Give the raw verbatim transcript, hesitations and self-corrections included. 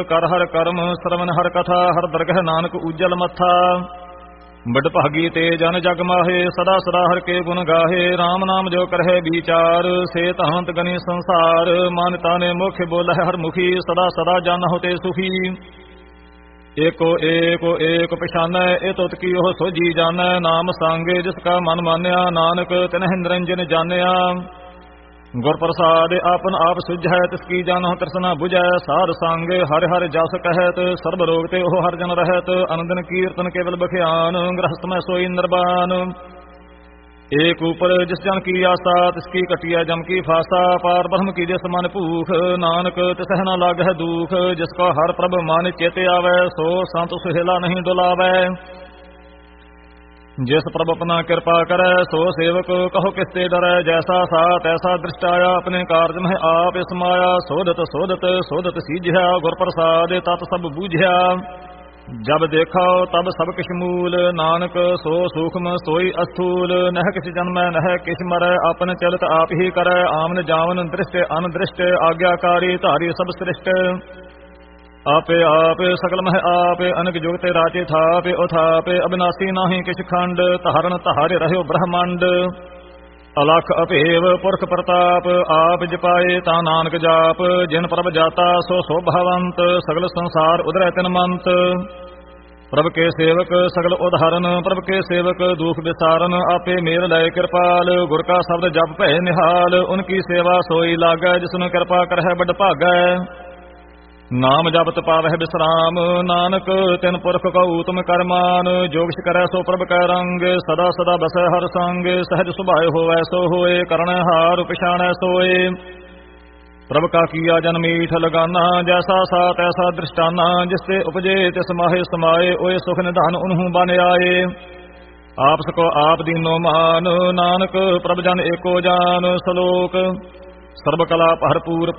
ਕਰ ਹਰ ਕਰਮ ਸਰਵਨ ਹਰ ਕਥਾ ਹਰ ਦਰਗਹਿ ਨਾਨਕ ਉਜਲ ਮੱਥਾ। ਬੜ ਭਾਗੀ ਤੇ ਜਨ ਜਗ ਮਾਹੇ ਸਦਾ ਸਦਾ ਹਰ ਕੇ ਗੁਣ ਗਾਹੇ। RAM ਨਾਮ ਜੋ ਕਰਹਿ ਵਿਚਾਰ ਸੇ ਤਹੰਤ ਗਨੀ ਸੰਸਾਰ। ਮਨ ਤਾਨੇ ਮੁਖ ਬੋਲਹਿ ਹਰ ਮੁਖੀ ਸਦਾ ਸਦਾ ਜਨ ਹੋਤੇ ਸੁਖੀ। ਏਕੋ ਏਕੋ ਏਕ ਪਛਾਨੈ ਇਹ ਤੁਤ ਕੀ ਉਹ ਸੋਜੀ ਜਾਣੈ। ਨਾਮ ਸੰਗੇ ਜਿਸ ਕਾ ਮਨ ਮਾਨਿਆ ਨਾਨਕ ਤਿਨਹਿ ਨਿਰੰਜਨ ਜਾਣਿਆ। ਗੁਰ ਪ੍ਰਸਾਦ ਆਪਨ ਆਪ ਸੁਝੈ ਤਿਸ ਕੀ ਜਾਨਹੁ ਤ੍ਰਿਸ਼ਨਾ ਬੁਝੈ। ਸਾਧ ਸੰਗ ਹਰਿ ਹਰਿ ਜਸ ਕਹਿਤ ਸਰਬ ਰੋਗ ਤੇ ਉਹ ਹਰਿ ਜਨ ਰਹਿਤ। ਅਨੰਦਨ ਕੀਰਤਨ ਕੇਵਲ ਬਖਿਆਨ ਗ੍ਰਹਸਥ ਮੈਂ ਸੋਈ ਨਿਰਵਾਨ। ਏਕ ਉਪਰ ਜਿਸ ਜਨ ਕੀ ਆਸਾ ਤਿਸ ਕੀ ਕਟਿਆ ਜਮ ਕੀ ਫਾਸਾ। ਪਾਰ ਬ੍ਰਹਮ ਕੀ ਜਿਸ ਮਨ ਭੂਖ ਨਾਨਕ ਤਿਸਹਿ ਨ ਲਾਗਹਿ ਦੂਖ। ਜਿਸ ਕਾ ਹਰ ਪ੍ਰਭ ਮਨ ਚੇਤੇ ਆਵੈ ਸੋ ਸੰਤ ਸੁਹੇਲਾ ਨਹੀਂ ਡੁਲਾਵੈ। ਜਿਸ ਪ੍ਰਭ ਆਪਣਾ ਕਿਰਪਾ ਕਰੈ ਸੋ ਸੇਵਕ ਕਹੋ ਕਿਸ ਤੇ ਡਰੈ। ਜੈਸਾ ਸਾ ਤੈਸਾ ਦ੍ਰਿਸ਼ਟ ਆਇਆ ਆਪਣੇ ਕਾਰਜ ਮਹਿ ਆਪ ਸਮਾਇਆ। ਸੋਧਤ ਸੋਧਤ ਸੋਧਤ ਸੀਝਿਆ ਗੁਰ ਪ੍ਰਸਾਦ ਤਤ ਸਭ ਬੂਝਿਆ। ਜਬ ਦੇਖਾ ਤਬ ਸਭ ਕਿਛ ਮੂਲ ਨਾਨਕ ਸੋ ਸੂਖਮ ਸੋਈ ਅਸਥੂਲ। ਨਹਿ ਕਿਛ ਜਨਮੈ ਨਹਿ ਕਿਛ ਮਰੈ ਆਪਨ ਚਲਤ ਆਪ ਹੀ ਕਰੈ। ਆਮਨ ਜਾਵਨ ਦ੍ਰਿਸ਼ਟ ਅਨਦ੍ਰਿਸ਼ਟ ਆਗਿਆਕਾਰੀ ਧਾਰੀ ਸਭ ਸ੍ਰਿਸ਼ਟ। ਆਪੇ ਆਪ ਸਕਲ ਮਹਿ ਆਪ ਅਨਕ ਜੁਗ ਤੇ ਰਾਚੇ ਥਾਪੇ ਉਥਾਪੇ। ਅਬਿਨਾਸੀ ਨਾਹੀ ਕਿਛ ਖੰਡ ਧਾਰਨ ਧਾਰੇ ਰਹਿਓ ਬ੍ਰਹਮੰਡ। ਅਲਖ ਅਭੇਵ ਪੁਰਖ ਪ੍ਰਤਾਪ ਆਪ ਜਪਾਏ ਤਾਂ ਨਾਨਕ ਜਾਪ। ਜਿਨ ਪ੍ਰਭ ਜਾਤਾ ਸੋ ਸੋਭਾਵੰਤ ਸਗਲ ਸੰਸਾਰ ਉਧਰੈ ਤਿਨ ਮੰਤ। ਪ੍ਰਭ ਕੇ ਸੇਵਕ ਸਗਲ ਉਧਾਰਨ ਪ੍ਰਭ ਕੇ ਸੇਵਕ ਦੁਖ ਵਿਸਾਰਨ। ਆਪੇ ਮੇਰ ਲੈ ਕਿਰਪਾਲ ਗੁਰ ਕਾ ਸ਼ਬਦ ਜਪ ਭੈ ਨਿਹਾਲ। ਉਨਕੀ ਸੇਵਾ ਸੋਈ ਲਾਗੈ ਜਿਸਨੂੰ ਕਿਰਪਾ ਕਰਹਿ ਬੜ ਭਾਗੈ। ਨਾਮ ਜਪਤ ਪਾਵਹਿ ਬਿਸਰਾਮ ਨਾਨਕ ਤਿਨ ਪੁਰਖ ਕਉ ਉਤਮ ਕਰਮਾਨ। ਜੋਗਿਸ਼ ਕਰੈ ਸੋ ਪ੍ਰਭ ਕੈ ਰੰਗ ਸਦਾ ਸਦਾ ਬਸੈ ਹਰ ਸੰਗ। ਸਹਿਜ ਸੁਭਾਇ ਹੋਵੈ ਸੋ ਹੋਏ ਕਰਣ ਹਾਰ ਪਛਾਣੈ ਸੋਏ। ਪ੍ਰਭ ਕਾ ਕੀਆ ਜਨ ਮੀਠ ਲਗਾਨਾ ਜੈਸਾ ਸਾ ਤੈਸਾ ਦ੍ਰਿਸ਼ਟਾਨਾ। ਜਿਸ ਤੇ ਉਪਜੇ ਤਿਸ ਮਾਹੇ ਸਮਾਏ ਓਏ ਸੁਖ ਨਿਧਾਨ ਉਨਹੂ ਬਨ ਆਏ। ਆਪਸ ਕੋ ਆਪ ਦੀਨੋ ਮਾਨ ਨਾਨਕ ਪ੍ਰਭ ਜਨ ਏਕੋ ਜਾਨ। ਸਲੋਕ ਸਰਬ ਕਲਾ ਭਰਪੂਰ